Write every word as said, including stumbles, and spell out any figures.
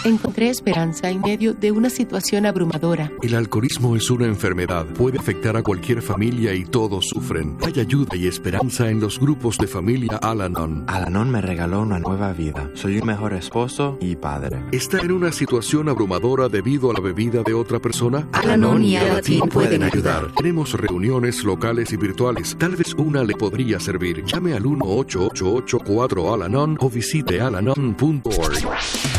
Encontré esperanza en medio de una situación abrumadora. El alcoholismo es una enfermedad. Puede afectar a cualquier familia y todos sufren. Hay ayuda y esperanza en los grupos de familia Al-Anon. Al-Anon me regaló una nueva vida. Soy un mejor esposo y padre. ¿Está en una situación abrumadora debido a la bebida de otra persona? Al-Anon y Al-Anon pueden ayudar. Tenemos reuniones locales y virtuales. Tal vez una le podría servir. Llame al uno ocho ocho ocho cuatro Al-Anon o visite al anon punto org.